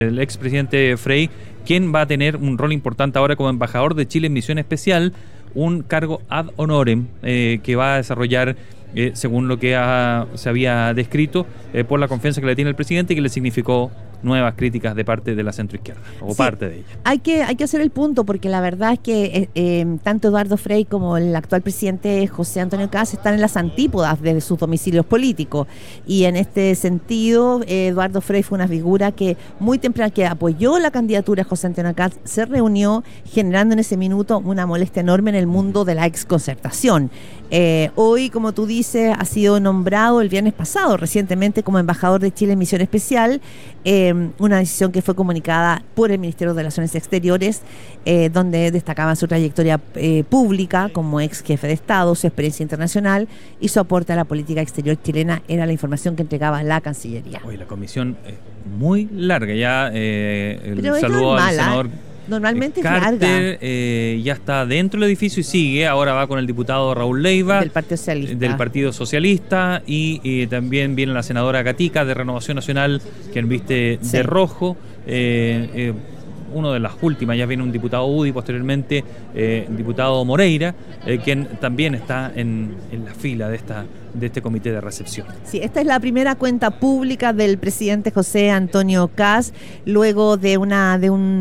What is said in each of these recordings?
El expresidente Frey, quien va a tener un rol importante ahora como embajador de Chile en misión especial, un cargo ad honorem que va a desarrollar según lo que se había descrito por la confianza que le tiene el presidente y que le significó nuevas críticas de parte de la centroizquierda, o sí, parte de ella. Hay que hacer el punto, porque la verdad es que tanto Eduardo Frey como el actual presidente José Antonio Kast están en las antípodas de sus domicilios políticos, y en este sentido Eduardo Frey fue una figura que muy temprano que apoyó la candidatura de José Antonio Kast, se reunió generando en ese minuto una molestia enorme en el mundo de la exconcertación. Hoy, como tú dices, ha sido nombrado el viernes pasado recientemente como embajador de Chile en misión especial, una decisión que fue comunicada por el Ministerio de Relaciones Exteriores, donde destacaba su trayectoria pública como ex jefe de Estado, su experiencia internacional y su aporte a la política exterior chilena. Era la información que entregaba la Cancillería. Hoy la comisión es muy larga, ya el saludo al senador normalmente Carter, ya está dentro del edificio y sigue. Ahora va con el diputado Raúl Leiva del Partido Socialista y también viene la senadora Gatica de Renovación Nacional, quien viste de rojo. Uno de las últimas, ya viene un diputado UDI, posteriormente diputado Moreira, quien también está en la fila de este comité de recepción. Sí, esta es la primera cuenta pública del presidente José Antonio Kast, luego de una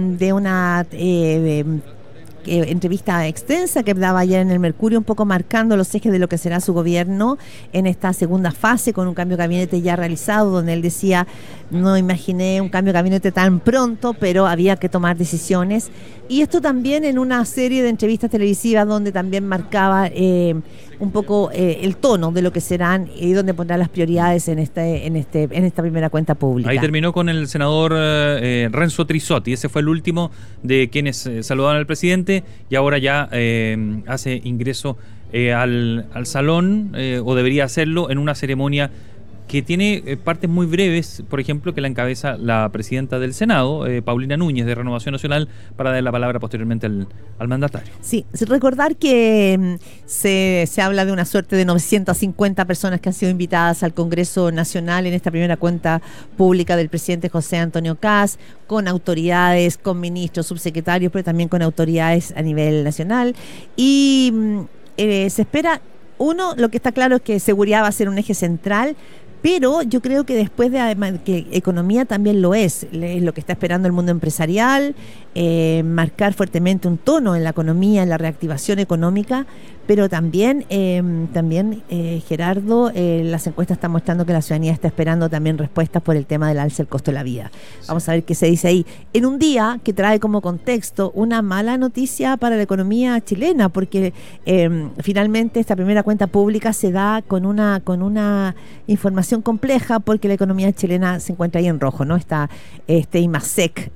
entrevista extensa que daba ayer en el Mercurio, un poco marcando los ejes de lo que será su gobierno en esta segunda fase, con un cambio de gabinete ya realizado, donde él decía: no imaginé un cambio de gabinete tan pronto, pero había que tomar decisiones. Y esto también en una serie de entrevistas televisivas donde también marcaba un poco el tono de lo que serán y donde pondrá las prioridades en esta primera cuenta pública. Ahí terminó con el senador Renzo Trisotti. Ese fue el último de quienes saludaron al presidente, y ahora ya hace ingreso al salón, o debería hacerlo, en una ceremonia que tiene partes muy breves, por ejemplo, que la encabeza la presidenta del Senado, Paulina Núñez, de Renovación Nacional, para dar la palabra posteriormente al mandatario. Sí, recordar que se habla de una suerte de 950 personas que han sido invitadas al Congreso Nacional en esta primera cuenta pública del presidente José Antonio Kast, con autoridades, con ministros, subsecretarios, pero también con autoridades a nivel nacional. Y se espera, lo que está claro es que seguridad va a ser un eje central, pero yo creo que después además que economía también lo es lo que está esperando el mundo empresarial, marcar fuertemente un tono en la economía, en la reactivación económica, pero también Gerardo, las encuestas están mostrando que la ciudadanía está esperando también respuestas por el tema del alza del costo de la vida. Sí. Vamos a ver qué se dice ahí, en un día que trae como contexto una mala noticia para la economía chilena, porque finalmente esta primera cuenta pública se da con una información compleja, porque la economía chilena se encuentra ahí en rojo, ¿no? Está IMASEC,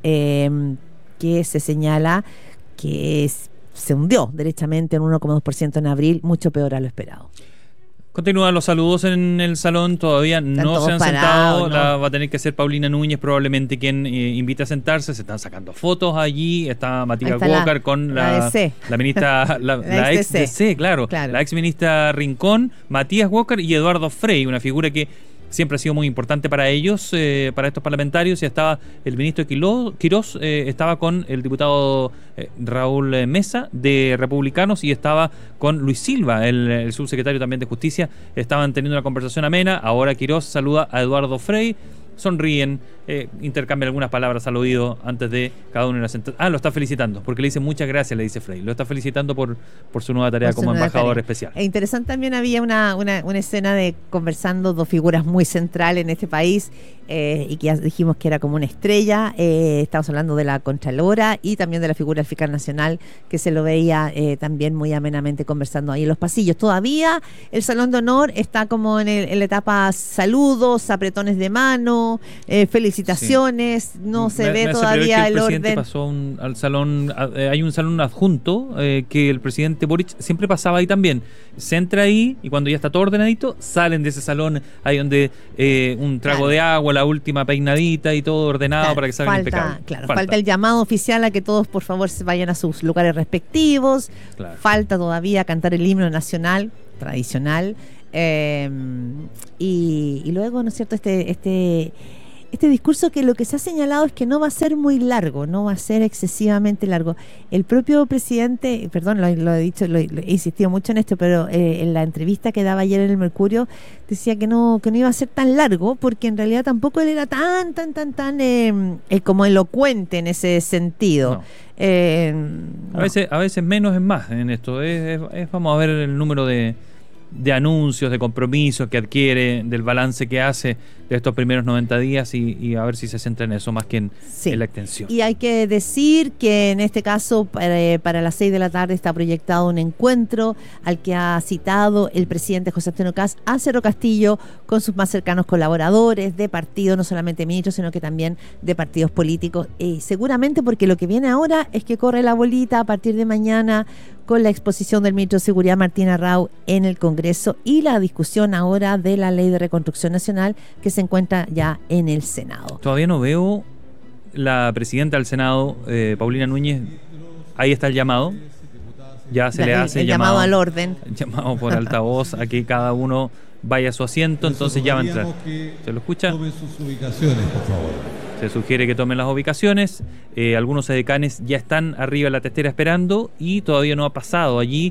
que se señala que se hundió derechamente en 1,2% en abril, mucho peor a lo esperado. Continúan los saludos en el salón, todavía no se han sentado, ¿no? Va a tener que ser Paulina Núñez probablemente quien invite a sentarse. Se están sacando fotos allí, está Matías Walker con la ministra, la ex DC, claro, la ex ministra Rincón, Matías Walker y Eduardo Frey, una figura que siempre ha sido muy importante para ellos, para estos parlamentarios. Y estaba el ministro Quirós, estaba con el diputado Raúl Mesa de Republicanos, y estaba con Luis Silva, el subsecretario también de Justicia. Estaban teniendo una conversación amena. Ahora Quirós saluda a Eduardo Frey, sonríen, intercambian algunas palabras al oído antes de cada uno de las lo está felicitando, porque le dice muchas gracias, le dice Frey, lo está felicitando por su nueva tarea como embajador especial. E interesante, también había una escena de conversando dos figuras muy centrales en este país, y que ya dijimos que era como una estrella. Estamos hablando de la Contralora y también de la figura del fiscal nacional, que se lo veía también muy amenamente conversando ahí en los pasillos. Todavía el Salón de Honor está como en la etapa saludos, apretones de mano, felicitaciones, sí. No se ve todavía el orden. El presidente pasó al salón, hay un salón adjunto que el presidente Boric siempre pasaba ahí también. Se entra ahí y cuando ya está todo ordenadito, salen de ese salón, ahí donde un trago de agua, la última peinadita y todo ordenado para que salgan impecables. Falta el llamado oficial a que todos por favor se vayan a sus lugares respectivos. Claro. Falta todavía cantar el himno nacional tradicional, y luego, ¿no es cierto?, este discurso que lo que se ha señalado es que no va a ser muy largo, no va a ser excesivamente largo. El propio presidente, perdón, lo he dicho, lo he insistido mucho en esto, pero en la entrevista que daba ayer en el Mercurio decía que no iba a ser tan largo, porque en realidad tampoco él era tan como elocuente en ese sentido. No. A veces menos es más en esto. Vamos a ver el número de anuncios, de compromisos que adquiere, del balance que hace de estos primeros 90 días y a ver si se centra en eso más que en la extensión. Y hay que decir que en este caso para las 6 de la tarde está proyectado un encuentro al que ha citado el presidente José Antonio Kast a Cerro Castillo con sus más cercanos colaboradores de partidos, no solamente ministros, sino que también de partidos políticos. Seguramente porque lo que viene ahora es que corre la bolita a partir de mañana con la exposición del ministro de Seguridad Martín Arrau en el Congreso y la discusión ahora de la Ley de Reconstrucción Nacional que se encuentra ya en el Senado. Todavía no veo la presidenta del Senado, Paulina Núñez. Ahí está el llamado. Ya se le hace el llamado al orden. Llamado por altavoz a que cada uno vaya a su asiento, entonces ya va a entrar. ¿Se lo escucha? Tomen sus ubicaciones, por favor. Se sugiere que tomen las ubicaciones. Algunos edecanes ya están arriba de la testera esperando y todavía no ha pasado allí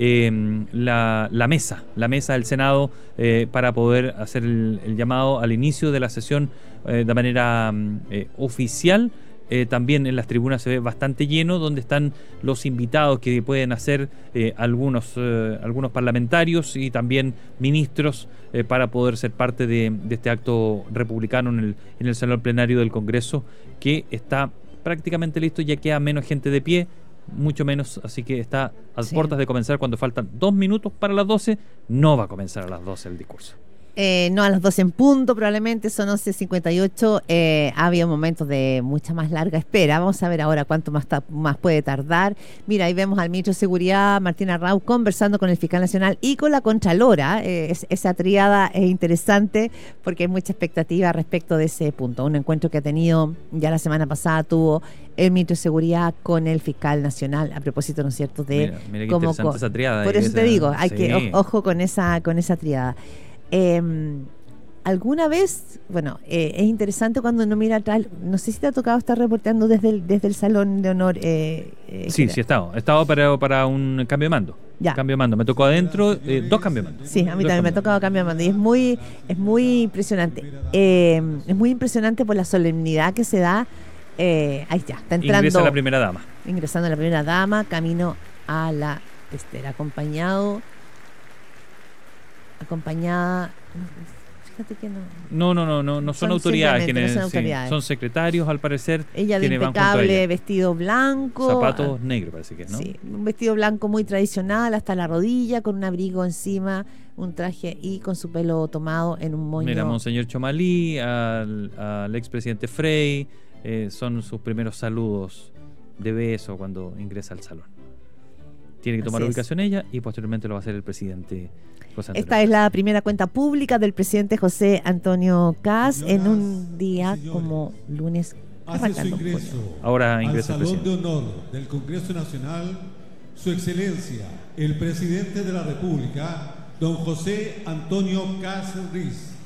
la mesa del Senado para poder hacer el llamado al inicio de la sesión de manera oficial. También en las tribunas se ve bastante lleno, donde están los invitados que pueden hacer algunos parlamentarios y también ministros para poder ser parte de este acto republicano en el salón plenario del Congreso, que está prácticamente listo. Ya queda menos gente de pie, mucho menos, así que está a puertas de comenzar cuando faltan 2 minutos para las 12. No va a comenzar a las 12 el discurso. No, a las 12 en punto, probablemente son 11:58. Ha habido momentos de mucha más larga espera. Vamos a ver ahora cuánto más puede tardar. Mira, ahí vemos al ministro de Seguridad, Martín Arrau, conversando con el fiscal nacional y con la Contralora. Esa triada es interesante porque hay mucha expectativa respecto de ese punto. Un encuentro que ha tenido, ya la semana pasada tuvo el ministro de Seguridad con el fiscal nacional, a propósito, ¿no es cierto?, de mira qué interesante esa triada. Por eso te digo, hay que ojo con esa triada. Alguna vez, es interesante cuando uno mira atrás. No sé si te ha tocado estar reporteando desde el Salón de Honor. Sí, he estado para un cambio de mando. Ya. Cambio de mando, me tocó adentro 2 cambios de mando. Sí, a mí también me ha tocado cambio de mando y es muy impresionante. Es muy impresionante por la solemnidad que se da. Ahí ya, está entrando. Ingresa la primera dama. Ingresando la primera dama, camino a la testera, acompañada. Fíjate que no son autoridades quienes no son autoridades. Son secretarios, al parecer. Ella de impecable vestido blanco, zapatos negros, parece que, ¿no? Sí, un vestido blanco muy tradicional hasta la rodilla, con un abrigo encima, un traje y con su pelo tomado en un moño. Mira, Monseñor Chomalí, al expresidente Frey, son sus primeros saludos de beso cuando ingresa al salón. Tiene que tomar ubicación ella y posteriormente lo va a hacer el presidente José Antonio. Esta es la primera cuenta pública del presidente José Antonio Kast en un día como lunes. Hace su ingreso ahora ingresa al el Salón presidente de Honor del Congreso Nacional, Su Excelencia, el Presidente de la República, don José Antonio Kast Riz.